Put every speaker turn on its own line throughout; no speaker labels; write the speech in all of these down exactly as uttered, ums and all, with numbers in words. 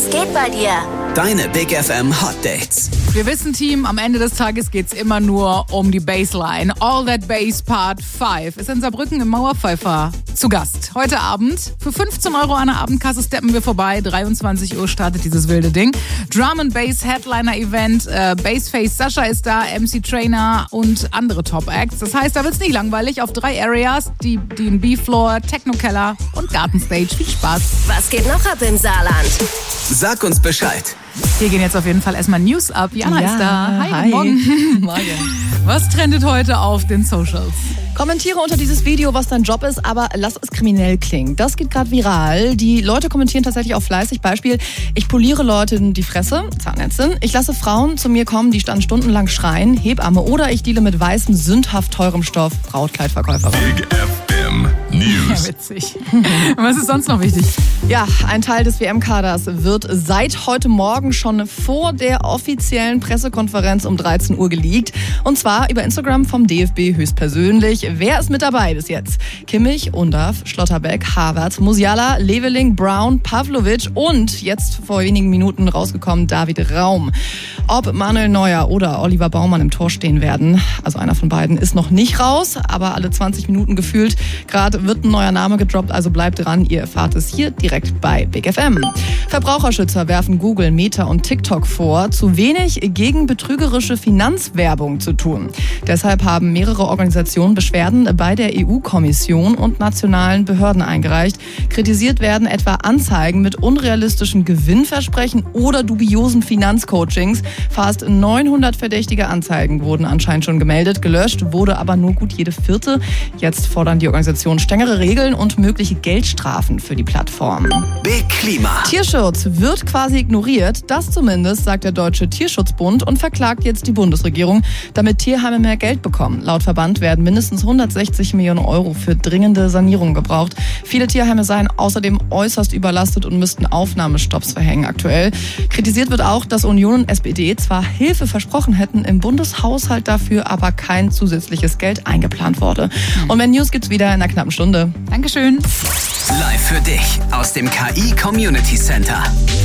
Was geht bei dir?
Deine Big F M Hot Dates.
Wir wissen, Team, am Ende des Tages geht's immer nur um die Bassline. All That Bass Part fünf ist in Saarbrücken im Mauerpfeifer zu Gast. Heute Abend für fünfzehn Euro an der Abendkasse steppen wir vorbei. dreiundzwanzig Uhr startet dieses wilde Ding. Drum and Bass Headliner Event. Äh, Bassface Sascha ist da, M C Trainer und andere Top Acts. Das heißt, da wird's nicht langweilig. Auf drei Areas, die D and B-Floor, Techno-Keller und Gartenstage. Viel Spaß.
Was geht noch ab im Saarland?
Sag uns Bescheid.
Hier gehen jetzt auf jeden Fall erstmal News ab. Jana
Ja,
ist da. Hi,
hi.
guten Morgen.
Morgen.
Was trendet heute auf den Socials?
Kommentiere unter dieses Video, was dein Job ist, aber lass es kriminell klingen. Das geht gerade viral. Die Leute kommentieren tatsächlich auch fleißig. Beispiel, ich poliere Leuten die Fresse, Zahnärztin. Ich lasse Frauen zu mir kommen, die dann stundenlang schreien, Hebamme. Oder ich deale mit weißem, sündhaft teurem Stoff, Brautkleidverkäuferin.
Big F M News.
Ja, witzig. Was ist sonst noch wichtig?
Ja, ein Teil des W M-Kaders wird seit heute Morgen schon vor der offiziellen Pressekonferenz um dreizehn Uhr geleakt. Und zwar über Instagram vom D F B höchstpersönlich. Wer ist mit dabei bis jetzt? Kimmich, Undav, Schlotterbeck, Havertz, Musiala, Leveling, Brown, Pavlovic und jetzt vor wenigen Minuten rausgekommen David Raum. Ob Manuel Neuer oder Oliver Baumann im Tor stehen werden, also einer von beiden, ist noch nicht raus, aber alle zwanzig Minuten gefühlt. Gerade wird ein neuer Name gedroppt, also bleibt dran, ihr erfahrt es hier direkt bei Big F M. Verbraucherschützer werfen Google, Meta und TikTok vor, zu wenig gegen betrügerische Finanzwerbung zu tun. Deshalb haben mehrere Organisationen Beschwerden bei der E U-Kommission und nationalen Behörden eingereicht. Kritisiert werden etwa Anzeigen mit unrealistischen Gewinnversprechen oder dubiosen Finanzcoachings. Fast neunhundert verdächtige Anzeigen wurden anscheinend schon gemeldet. Gelöscht wurde aber nur gut jede vierte. Jetzt fordern die Organisationen strengere Regeln und mögliche Geldstrafen für die Plattform.
Big Klima.
Tierschutz wird quasi ignoriert. Das zumindest sagt der Deutsche Tierschutzbund und verklagt jetzt die Bundesregierung, damit Tierheime mehr Geld bekommen. Laut Verband werden mindestens hundertsechzig Millionen Euro für dringende Sanierung gebraucht. Viele Tierheime seien außerdem äußerst überlastet und müssten Aufnahmestopps verhängen aktuell. Kritisiert wird auch, dass Union und S P D zwar Hilfe versprochen hätten, im Bundeshaushalt dafür aber kein zusätzliches Geld eingeplant wurde. Und mehr News gibt's wieder in einer knappen Stunde.
Dankeschön.
Live für dich aus dem K I Community Center.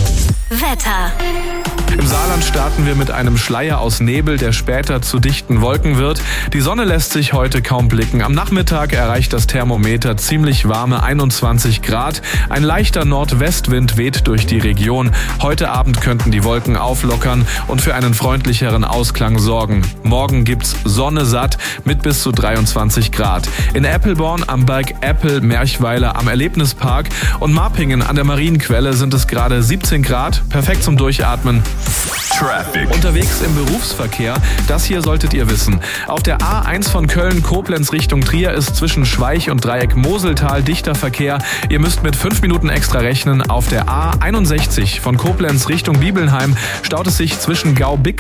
Wetter.
Im Saarland starten wir mit einem Schleier aus Nebel, der später zu dichten Wolken wird. Die Sonne lässt sich heute kaum blicken. Am Nachmittag erreicht das Thermometer ziemlich warme einundzwanzig Grad. Ein leichter Nordwestwind weht durch die Region. Heute Abend könnten die Wolken auflockern und für einen freundlicheren Ausklang sorgen. Morgen gibt's Sonne satt mit bis zu dreiundzwanzig Grad. In Eppelborn am Berg Eppel, Merchweiler am Erlebnispark und Marpingen an der Marienquelle sind es gerade siebzehn Grad. Perfekt zum Durchatmen.
Traffic.
Unterwegs im Berufsverkehr, das hier solltet ihr wissen. Auf der A eins von Köln-Koblenz Richtung Trier ist zwischen Schweich und Dreieck Moseltal dichter Verkehr. Ihr müsst mit fünf Minuten extra rechnen. Auf der A einundsechzig von Koblenz Richtung Bibelnheim staut es sich zwischen Gau-Bick